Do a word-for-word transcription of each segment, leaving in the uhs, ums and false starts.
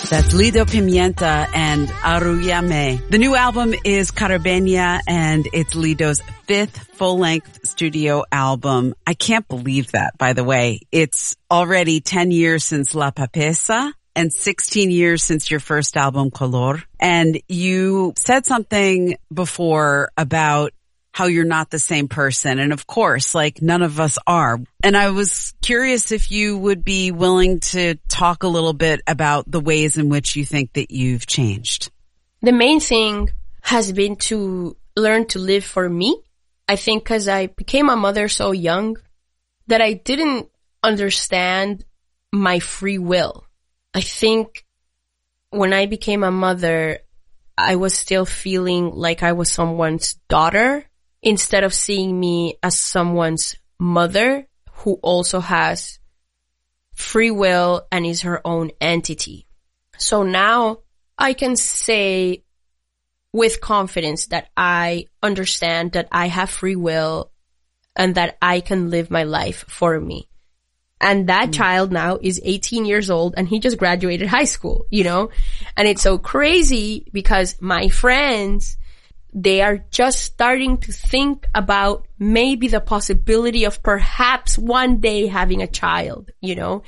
That's Lido Pimienta and Aruyame. The new album is Caribeña, and it's Lido's fifth full-length studio album. I can't believe that, by the way. It's already ten years since La Papesa and sixteen years since your first album, Color. And you said something before about how you're not the same person. And of course, like none of us are. And I was curious if you would be willing to talk a little bit about the ways in which you think that you've changed. The main thing has been to learn to live for me. I think because I became a mother so young that I didn't understand my free will. I think when I became a mother, I was still feeling like I was someone's daughter, instead of seeing me as someone's mother who also has free will and is her own entity. So now I can say with confidence that I understand that I have free will and that I can live my life for me. And that mm. child now is eighteen years old and he just graduated high school, you know? And it's so crazy because my friends, they are just starting to think about maybe the possibility of perhaps one day having a child, you know?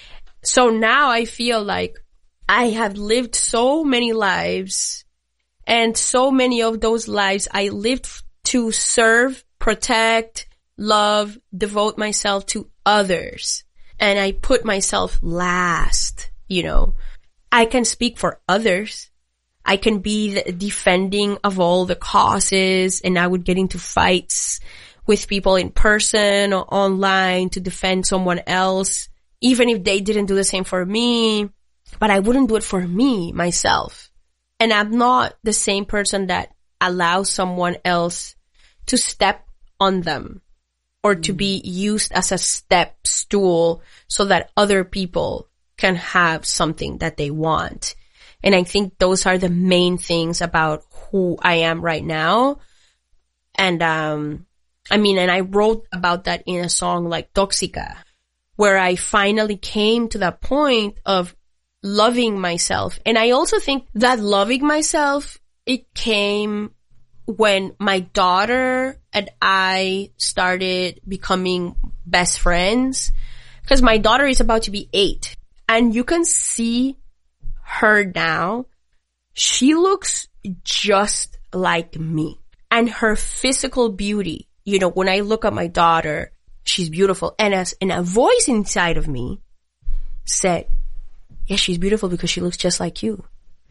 So now I feel like I have lived so many lives, and so many of those lives I lived to serve, protect, love, devote myself to others. And I put myself last, you know? I can speak for others. I can be the defending of all the causes, and I would get into fights with people in person or online to defend someone else, even if they didn't do the same for me. But I wouldn't do it for me, myself. And I'm not the same person that allows someone else to step on them or to be used as a step stool so that other people can have something that they want. And I think those are the main things about who I am right now. And, um, I mean, and I wrote about that in a song like Toxica, where I finally came to that point of loving myself. And I also think that loving myself, it came when my daughter and I started becoming best friends, because my daughter is about to be eight, and you can see her now. She looks just like me, and her physical beauty, you know, when I look at my daughter, she's beautiful. And as, and a voice inside of me said, yeah, she's beautiful because she looks just like you.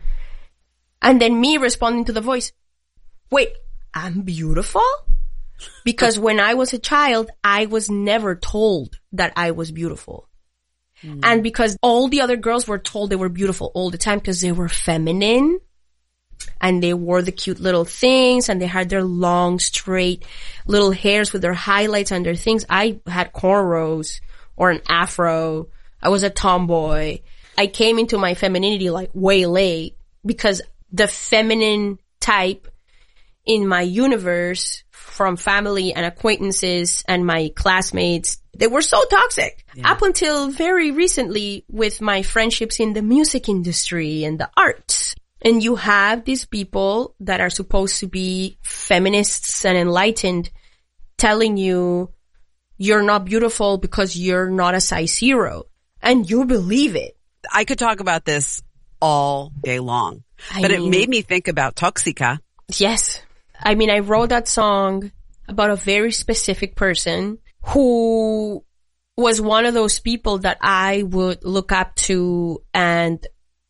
And then me responding to the voice, wait, I'm beautiful? Because when I was a child, I was never told that I was beautiful. Mm. And because all the other girls were told they were beautiful all the time because they were feminine and they wore the cute little things and they had their long, straight little hairs with their highlights and their things. I had cornrows or an afro. I was a tomboy. I came into my femininity like way late because the feminine type in my universe from family and acquaintances and my classmates, they were so toxic. Yeah. Up until very recently with my friendships in the music industry and the arts. And you have these people that are supposed to be feminists and enlightened telling you you're not beautiful because you're not a size zero. And you believe it. I could talk about this all day long, I but mean, it made me think about Toxica. Yes. I mean, I wrote that song about a very specific person who was one of those people that I would look up to and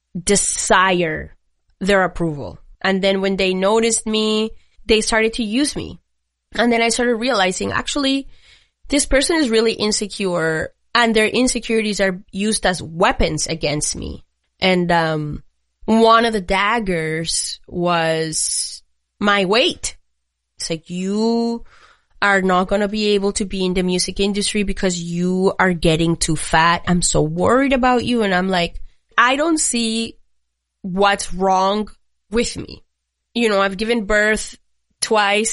desire their approval. And then when they noticed me, they started to use me. And then I started realizing, actually, this person is really insecure and their insecurities are used as weapons against me. And um one of the daggers was my weight. It's like, you are not going to be able to be in the music industry because you are getting too fat. I'm so worried about you. And I'm like, I don't see what's wrong with me. You know, I've given birth twice.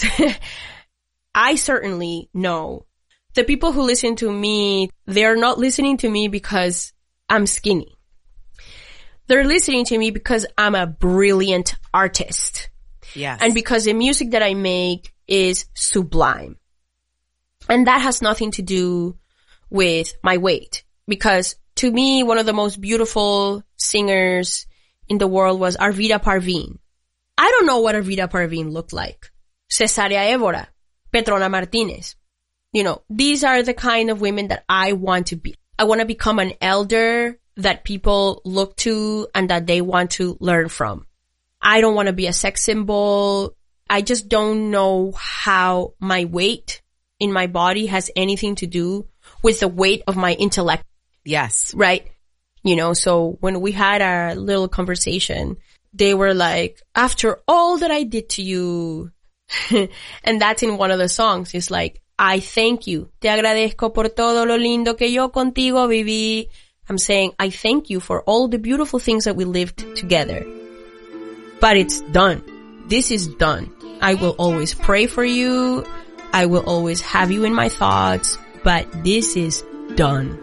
I certainly know the people who listen to me, they're not listening to me because I'm skinny. They're listening to me because I'm a brilliant artist. Yes. And because the music that I make is sublime. And that has nothing to do with my weight. Because to me, one of the most beautiful singers in the world was Arvida Parveen. I don't know what Arvida Parveen looked like. Cesárea Évora, Petrona Martínez. You know, these are the kind of women that I want to be. I want to become an elder that people look to and that they want to learn from. I don't want to be a sex symbol. I just don't know how my weight in my body has anything to do with the weight of my intellect. Yes. Right? You know, so when we had our little conversation, they were like, after all that I did to you, and that's in one of the songs, it's like, I thank you. Te agradezco por todo lo lindo que yo contigo viví. I'm saying, I thank you for all the beautiful things that we lived together. But it's done. This is done. I will always pray for you. I will always have you in my thoughts. But this is done.